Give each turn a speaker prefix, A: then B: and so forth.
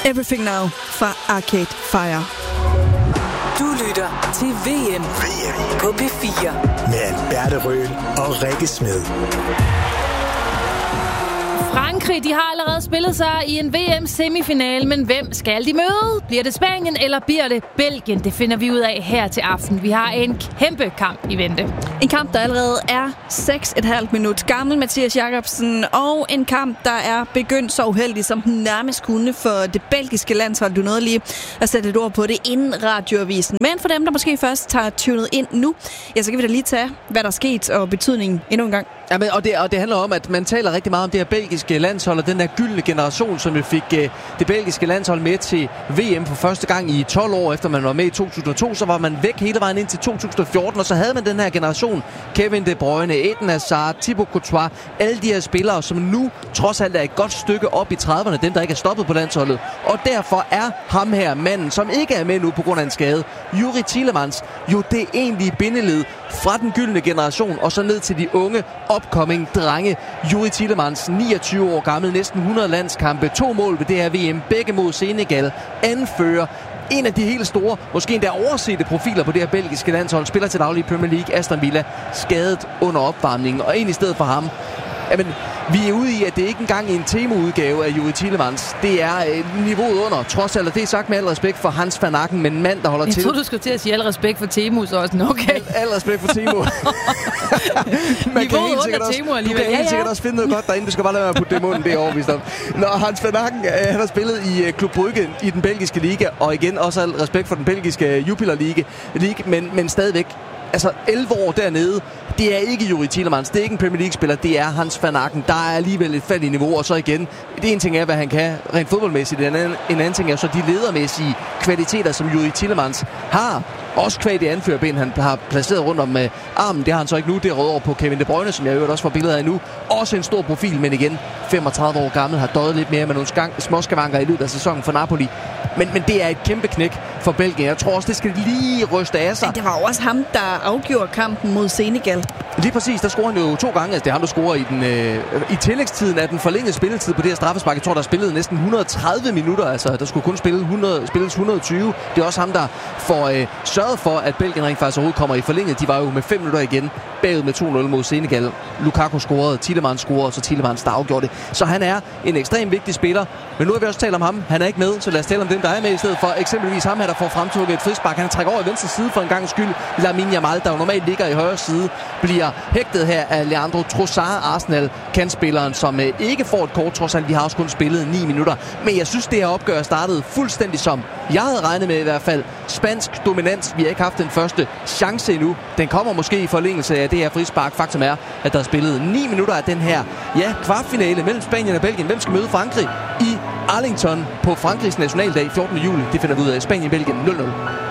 A: Everything Now fra Arcade Fire.
B: Du lytter til VM på P4
C: med Alberte Røhl og Rikke Smed.
D: Frankrig, de har allerede spillet sig i en VM-semifinale, men hvem skal de møde? Bliver det Spanien, eller bliver det Belgien? Det finder vi ud af her til aften. Vi har en kæmpe kamp i vente.
A: En kamp, der allerede er 6,5 minut gammel, Mathias Jacobsen, og en kamp, der er begyndt så uheldig, som den nærmest kunne for det belgiske landshold. Du nåede lige at sætte et ord på det inden radioavisen. Men for dem, der måske først tager tunet ind nu, ja, så kan vi da lige tage, hvad der er sket og betydningen endnu en gang.
E: Ja, men, og det handler om, at man taler rigtig meget om det her belgiske landshold, og den der gyldne generation, som vi fik det belgiske landshold med til VM for første gang i 12 år, efter man var med i 2002, så var man væk hele vejen ind til 2014, og så havde man den her generation, Kevin De Bruyne, Eden Hazard, Thibaut Courtois, alle de her spillere, som nu trods alt er et godt stykke op i 30'erne, dem der ikke er stoppet på landsholdet. Og derfor er ham her, manden, som ikke er med nu på grund af en skade, Youri Tielemans, jo det egentlige bindeled fra den gyldne generation, og så ned til de unge upcoming drenge. Youri Tielemans, 29 år gammel, næsten 100 landskampe, 2 mål ved det her VM, begge mod Senegal, anfører. En af de helt store, måske endda oversete profiler på det her belgiske landshold, spiller til daglig i Premier League, Aston Villa, skadet under opvarmningen, og en i stedet for ham. Jamen, vi er ude i, at det ikke engang er en Temo-udgave af Youri Tielemans. Det er niveauet under, trods alt. Det er sagt med al respekt for Hans van Aken, men en mand, der holder til.
D: Jeg troede, du skulle til at sige al respekt for Temo, så også. Okay.
E: Al respekt for Temo. Man kan helt sikkert også, du kan helt sikkert også finde noget godt derinde. Du skal bare lade være at putte det i munden, det er overvist om. Når Hans van Aken, han har spillet i Club Brugge i den belgiske liga, og igen også al respekt for den belgiske Jupiler League, men stadigvæk. Altså 11 år dernede, det er ikke Youri Tielemans, det er ikke en Premier League-spiller, det er Hans van Aken. Der er alligevel et fald i niveau, og så igen, det ene ting er, hvad han kan rent fodboldmæssigt, en anden ting er så de ledermæssige kvaliteter, som Youri Tielemans har. Også kvad det anførerben, han har placeret rundt om armen. Det har han så ikke nu. Det er rødt over på Kevin De Bruyne, som jeg også får billeder af nu. Også en stor profil, men igen 35 år gammel, har døjet lidt mere med nogle småskavanker i løbet af sæsonen for Napoli. Men det er et kæmpe knæk for Belgien. Jeg tror også, det skal lige ryste af sig.
A: Men det var også ham, der afgjorde kampen mod Senegal.
E: Lige præcis, der scorer han jo 2 gange. Altså, det er ham, der scorer i tillægstiden af den forlængede spilletid på det her straffespark. Jeg tror, der spillede næsten 130 minutter. Altså, der skulle kun spilles 120. Det er også ham, der får sørget for, at Belgien rent faktisk overhovedet kommer i forlænget. De var jo med 5 minutter igen bagud med 2-0 mod Senegal. Lukaku scorede, Tielemans scorede, så Tielemans der afgjorde det. Så han er en ekstremt vigtig spiller. Men nu har vi også talt om ham. Han er ikke med, så lad os tale om dem, der er med i stedet for. Eksempelvis ham her, der får fremtrukket et frispark. Han trækker over i venstre side for en gang skyld. Lamine Yamal, der jo normalt ligger i højre side, bliver hægtet her af Leandro Trossard, Arsenal-kantspilleren, som ikke får et kort, trods alt. Vi har også kun spillet 9 minutter. Men jeg synes, det her opgør startede fuldstændig som jeg havde regnet med i hvert fald. Spansk dominans. Vi har ikke haft den første chance endnu. Den kommer måske i forlængelse af det her frispark. Faktum er, at der er spillet 9 minutter af den her kvartfinale mellem Spanien og Belgien. Hvem skal møde Frankrig i Arlington på Frankrigs nationaldag 14. juli? Det finder vi ud af. Spanien-Belgien 0-0.